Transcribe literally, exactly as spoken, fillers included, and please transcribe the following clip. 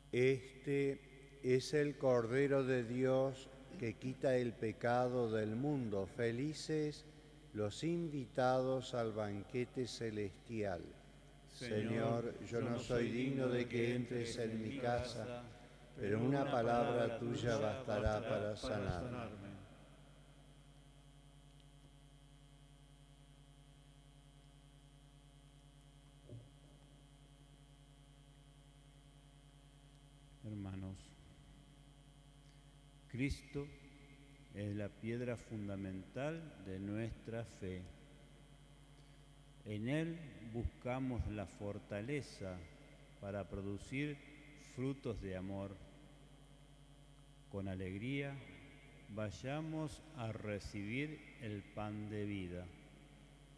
Este es el Cordero de Dios que quita el pecado del mundo. Felices los invitados al banquete celestial. Señor, yo no soy digno de que entres en mi casa, pero una palabra tuya bastará para sanarme. Hermanos, Cristo es la piedra fundamental de nuestra fe. En Él buscamos la fortaleza para producir frutos de amor. Con alegría, vayamos a recibir el pan de vida.